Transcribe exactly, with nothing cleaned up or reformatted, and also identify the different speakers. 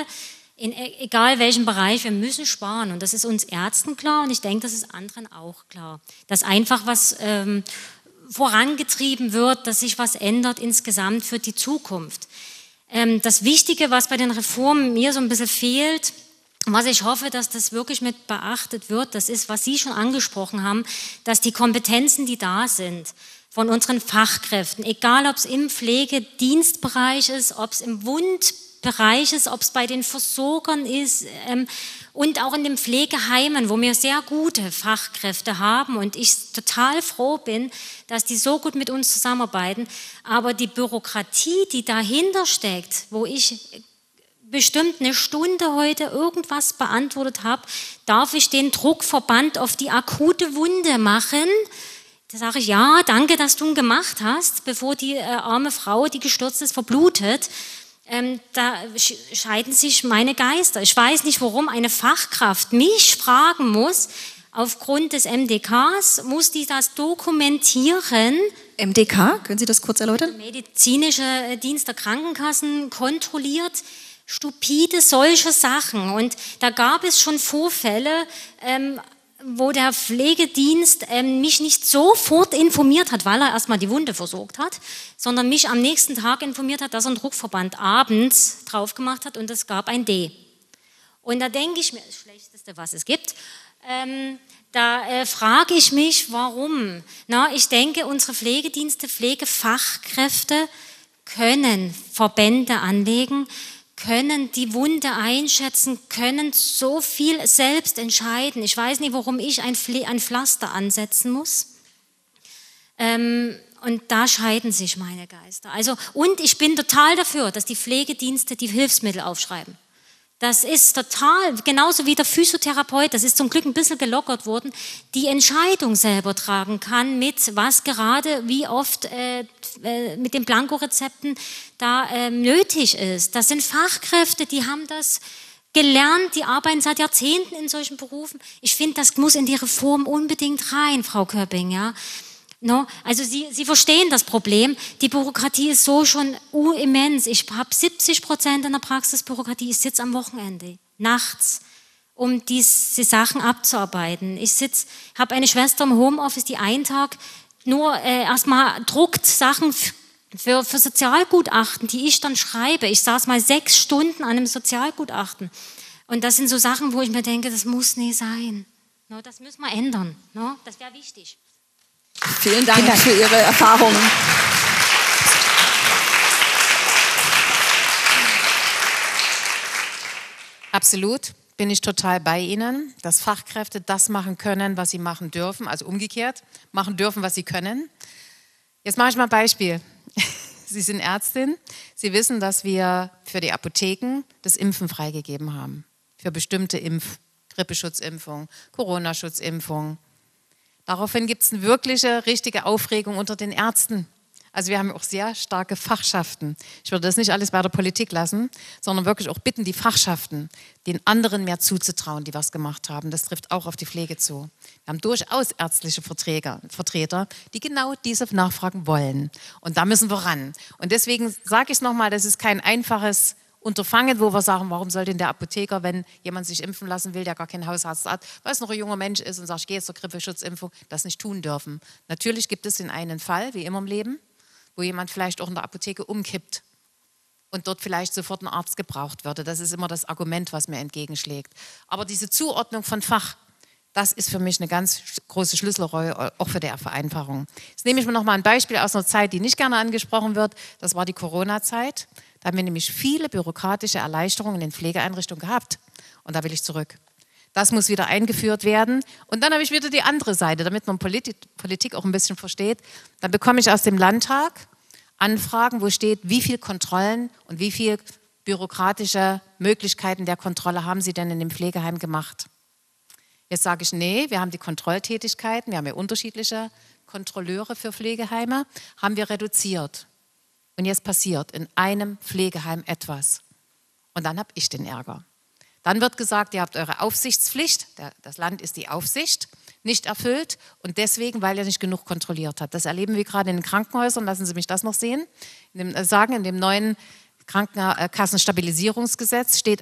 Speaker 1: alle, in egal welchem Bereich, wir müssen sparen. Und das ist uns Ärzten klar und ich denke, das ist anderen auch klar. Dass einfach was ähm, vorangetrieben wird, dass sich was ändert insgesamt für die Zukunft. Ähm, das Wichtige, was bei den Reformen mir so ein bisschen fehlt, was ich hoffe, dass das wirklich mit beachtet wird, das ist, was Sie schon angesprochen haben, dass die Kompetenzen, die da sind, von unseren Fachkräften, egal ob es im Pflegedienstbereich ist, ob es im Wundbereich ist, ob es bei den Versorgern ist ähm, und auch in den Pflegeheimen, wo wir sehr gute Fachkräfte haben und ich total froh bin, dass die so gut mit uns zusammenarbeiten. Aber die Bürokratie, die dahinter steckt, wo ich bestimmt eine Stunde heute irgendwas beantwortet habe, darf ich den Druckverband auf die akute Wunde machen? Da sage ich, ja, danke, dass du ihn gemacht hast, bevor die äh, arme Frau, die gestürzt ist, verblutet. Ähm, da scheiden sich meine Geister. Ich weiß nicht, warum eine Fachkraft mich fragen muss, aufgrund des M D Ks, muss die das dokumentieren.
Speaker 2: M D K, können Sie das kurz erläutern?
Speaker 1: Medizinische Dienst der Krankenkassen kontrolliert stupide solche Sachen. Und da gab es schon Vorfälle, ähm, wo der Pflegedienst ähm, mich nicht sofort informiert hat, weil er erstmal die Wunde versorgt hat, sondern mich am nächsten Tag informiert hat, dass er einen Druckverband abends drauf gemacht hat und es gab ein D. Und da denke ich mir, das Schlechteste, was es gibt, ähm, da äh, frage ich mich, warum. Na, ich denke, unsere Pflegedienste, Pflegefachkräfte können Verbände anlegen, können die Wunde einschätzen, können so viel selbst entscheiden. Ich weiß nicht, warum ich ein, Pfle- ein Pflaster ansetzen muss. Ähm, und da scheiden sich meine Geister. Also, und ich bin total dafür, dass die Pflegedienste die Hilfsmittel aufschreiben. Das ist total, genauso wie der Physiotherapeut, das ist zum Glück ein bisschen gelockert worden, die Entscheidung selber tragen kann, mit was gerade, wie oft äh, äh, mit den Blankorezepten da äh, nötig ist. Das sind Fachkräfte, die haben das gelernt, die arbeiten seit Jahrzehnten in solchen Berufen. Ich finde, das muss in die Reform unbedingt rein, Frau Köpping, ja. No, also Sie, Sie verstehen das Problem. Die Bürokratie ist so schon immens. Ich habe siebzig Prozent in der Praxisbürokratie. Ich sitze am Wochenende, nachts, um diese Sachen abzuarbeiten. Ich sitze, habe eine Schwester im Homeoffice, die einen Tag nur äh, erstmal druckt Sachen für, für Sozialgutachten, die ich dann schreibe. Ich saß mal sechs Stunden an einem Sozialgutachten. Und das sind so Sachen, wo ich mir denke, das muss nie sein. No, das müssen wir ändern. No, das wäre wichtig.
Speaker 2: Vielen Dank, Vielen Dank für Ihre Erfahrungen.
Speaker 3: Absolut, bin ich total bei Ihnen, dass Fachkräfte das machen können, was sie machen dürfen, also umgekehrt, machen dürfen, was sie können. Jetzt mache ich mal ein Beispiel. Sie sind Ärztin, Sie wissen, dass wir für die Apotheken das Impfen freigegeben haben, für bestimmte Impf-, Grippeschutzimpfung, Corona-Schutzimpfung. Daraufhin gibt es eine wirkliche, richtige Aufregung unter den Ärzten. Also wir haben auch sehr starke Fachschaften. Ich würde das nicht alles bei der Politik lassen, sondern wirklich auch bitten, die Fachschaften, den anderen mehr zuzutrauen, die was gemacht haben. Das trifft auch auf die Pflege zu. Wir haben durchaus ärztliche Vertreter, Vertreter, die genau diese Nachfragen wollen. Und da müssen wir ran. Und deswegen sage ich es nochmal, das ist kein einfaches Unterfangen, wo wir sagen, warum soll denn der Apotheker, wenn jemand sich impfen lassen will, der gar keinen Hausarzt hat, weil es noch ein junger Mensch ist und sagt, ich gehe jetzt zur Grippeschutzimpfung, das nicht tun dürfen. Natürlich gibt es den einen Fall, wie immer im Leben, wo jemand vielleicht auch in der Apotheke umkippt und dort vielleicht sofort ein Arzt gebraucht würde. Das ist immer das Argument, was mir entgegenschlägt. Aber diese Zuordnung von Fach, das ist für mich eine ganz große Schlüsselrolle, auch für die Vereinfachung. Jetzt nehme ich mir noch mal ein Beispiel aus einer Zeit, die nicht gerne angesprochen wird. Das war die Corona-Zeit. Da haben wir nämlich viele bürokratische Erleichterungen in Pflegeeinrichtungen gehabt. Und da will ich zurück. Das muss wieder eingeführt werden. Und dann habe ich wieder die andere Seite, damit man Politik, Politik auch ein bisschen versteht. Dann bekomme ich aus dem Landtag Anfragen, wo steht, wie viele Kontrollen und wie viele bürokratische Möglichkeiten der Kontrolle haben Sie denn in dem Pflegeheim gemacht? Jetzt sage ich, nee, wir haben die Kontrolltätigkeiten, wir haben ja unterschiedliche Kontrolleure für Pflegeheime, haben wir reduziert. Und jetzt passiert in einem Pflegeheim etwas. Und dann habe ich den Ärger. Dann wird gesagt, ihr habt eure Aufsichtspflicht, das Land ist die Aufsicht, nicht erfüllt und deswegen, weil ihr nicht genug kontrolliert habt. Das erleben wir gerade in den Krankenhäusern, lassen Sie mich das noch sehen, in dem, äh, sagen, in dem neuen Krankenkassenstabilisierungsgesetz steht